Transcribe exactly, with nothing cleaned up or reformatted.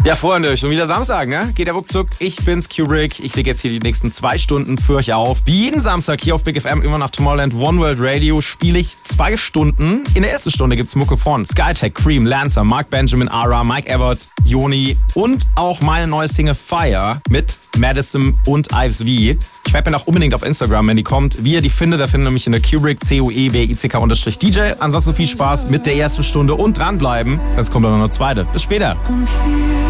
Ja, Freunde, schon wieder Samstag, ne? Geht der ruckzuck. Ich bin's, Kubrick. Ich lege jetzt hier die nächsten zwei Stunden für euch auf. Wie jeden Samstag hier auf Big F M, immer nach Tomorrowland One World Radio, spiele ich zwei Stunden. In der ersten Stunde gibt's Mucke von Skytech, Cream, Lancer, Mark Benjamin, Ara, Mike Everts, Joni und auch meine neue Single Fire mit Madison und Ives V. Ich schreibe mir auch unbedingt auf Instagram, wenn die kommt. Wie ihr die findet, da findet ihr mich in der Kubrick, C U E B I C K unterstrich D J. Ansonsten viel Spaß mit der ersten Stunde und dranbleiben. Jetzt kommt dann noch eine zweite. Bis später.